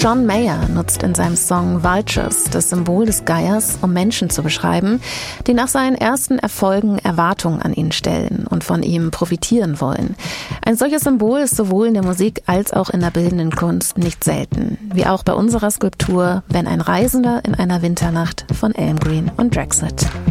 John Mayer nutzt in seinem Song Vultures das Symbol des Geiers, um Menschen zu beschreiben, die nach seinen ersten Erfolgen Erwartungen an ihn stellen und von ihm profitieren wollen. Ein solches Symbol ist sowohl in der Musik als auch in der bildenden Kunst nicht selten. Wie auch bei unserer Skulptur Wenn ein Reisender in einer Winternacht von Elm Green und Drexit.